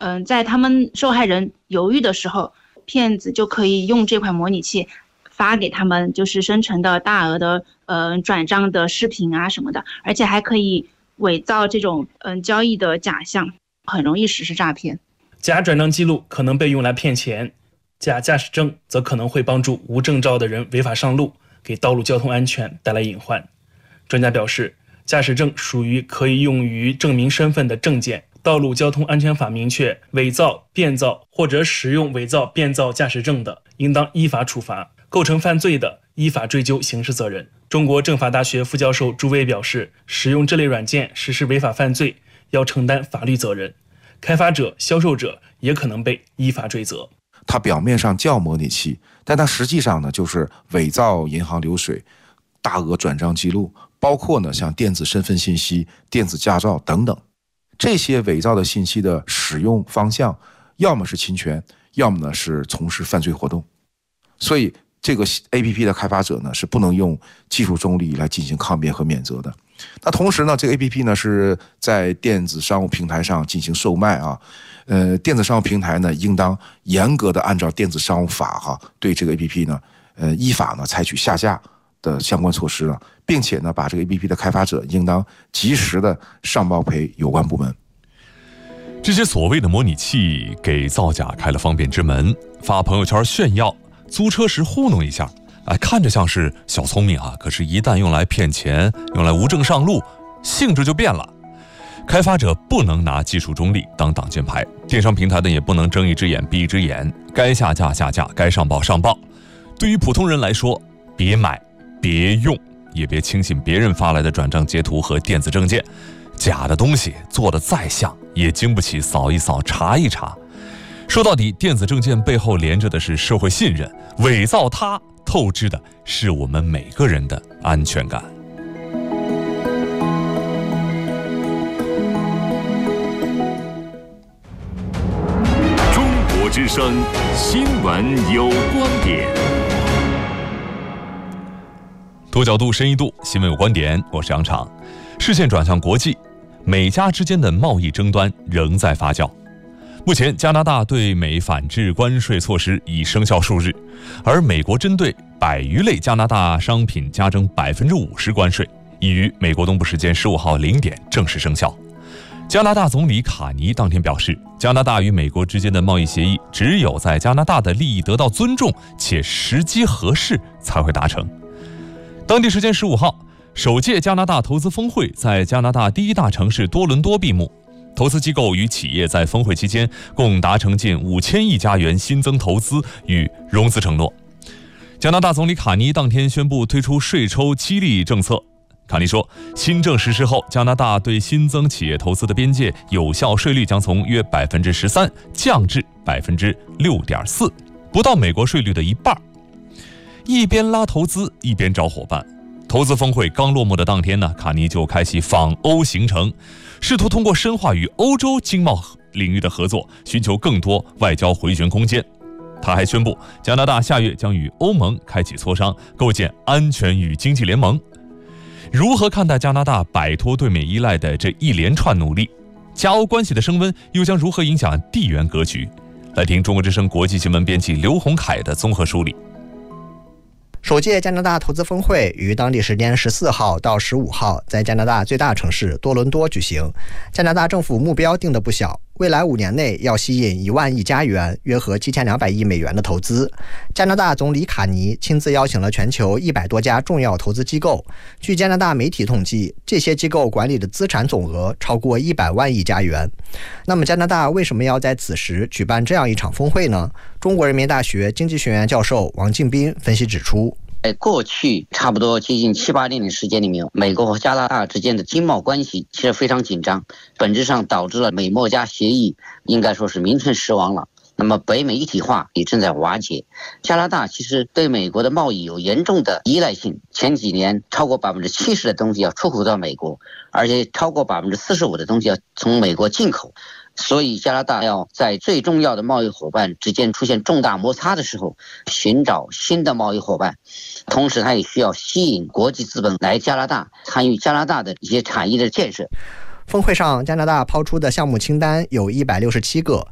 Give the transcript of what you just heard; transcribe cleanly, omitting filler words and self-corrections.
在他们受害人犹豫的时候，骗子就可以用这款模拟器发给他们就是生成的大额的转账的视频啊什么的，而且还可以伪造这种交易的假象，很容易实施诈骗。 假转账记录可能被用来骗钱，假驾驶证则可能会帮助无证照的人违法上路，给道路交通安全带来隐患。专家表示，驾驶证属于可以用于证明身份的证件。道路交通安全法明确，伪造、变造或者使用伪造、变造驾驶证的，应当依法处罚；构成犯罪的，依法追究刑事责任。中国政法大学副教授朱威表示，使用这类软件实施违法犯罪，要承担法律责任。开发者、销售者也可能被依法追责。 它表面上叫模拟器，但它实际上呢，就是伪造银行流水、大额转账记录，包括呢像电子身份信息、电子驾照等等。这些伪造的信息的使用方向，要么是侵权，要么呢是从事犯罪活动。所以这个 APP 的开发者呢是不能用技术中立来进行抗辩和免责的。那同时呢，这个 APP 呢是在电子商务平台上进行售卖啊。电子商务平台呢应当严格的按照电子商务法对这个 APP 呢依法呢采取下架的相关措施了，并且呢把这个 APP 的开发者应当及时的上报赔有关部门。 这些所谓的模拟器给造假开了方便之门，发朋友圈炫耀，租车时糊弄一下，看着像是小聪明可是一旦用来骗钱，用来无证上路，性质就变了。开发者不能拿技术中立当挡箭牌，电商平台呢也不能睁一只眼闭一只眼，该下架下架，该上报上报。对于普通人来说，别买别用，也别轻信别人发来的转账截图和电子证件，假的东西做得再像，也经不起扫一扫查一查。说到底，电子证件背后连着的是社会信任，伪造它透支的是我们每个人的安全感。 中国之声新闻有观点， 多角度深一度，新闻有观点，我是杨昶。视线转向国际，美加之间的贸易争端仍在发酵。目前加拿大对美反制关税措施已生效数日，而美国针对100余类加拿大商品加征50%关税，已于美国东部时间15号0点正式生效。加拿大总理卡尼当天表示，加拿大与美国之间的贸易协议只有在加拿大的利益得到尊重且时机合适才会达成。当地时间15号，首届加拿大投资峰会在加拿大第一大城市多伦多闭幕，投资机构与企业在峰会期间共达成近5000亿加元新增投资与融资承诺。加拿大总理卡尼当天宣布推出税抽激励政策。卡尼说，新政实施后，加拿大对新增企业投资的边界有效税率将从约13%降至6.4%，不到美国税率的一半。一边拉投资，一边找伙伴。投资峰会刚落幕的当天呢，卡尼就开启访欧行程，试图通过深化与欧洲经贸领域的合作，寻求更多外交回旋空间。他还宣布，加拿大下月将与欧盟开启磋商，构建安全与经济联盟。如何看待加拿大摆脱对美依赖的这一连串努力？加欧关系的升温又将如何影响地缘格局？来听中国之声国际新闻编辑刘洪凯的综合梳理。 首届加拿大投资峰会于当地时间14号到15号在加拿大最大城市多伦多举行。加拿大政府目标定得不小，未来5年内要吸引1万亿加元，约合7200亿美元的投资。加拿大总理卡尼亲自邀请了全球100多家重要投资机构。据加拿大媒体统计，这些机构管理的资产总额超过100万亿加元。那么加拿大为什么要在此时举办这样一场峰会呢？中国人民大学经济学院教授王敬斌分析指出， 在过去差不多接近7、8年的时间里面，美国和加拿大之间的经贸关系其实非常紧张，本质上导致了美墨加协议应该说是名存实亡了。那么北美一体化也正在瓦解。加拿大其实对美国的贸易有严重的依赖性，前几年超过70%的东西要出口到美国，而且超过45%的东西要从美国进口。所以加拿大要在最重要的贸易伙伴之间出现重大摩擦的时候，寻找新的贸易伙伴，同时它也需要吸引国际资本来加拿大，参与加拿大的一些产业的建设。 峰会上，加拿大抛出的项目清单有167个，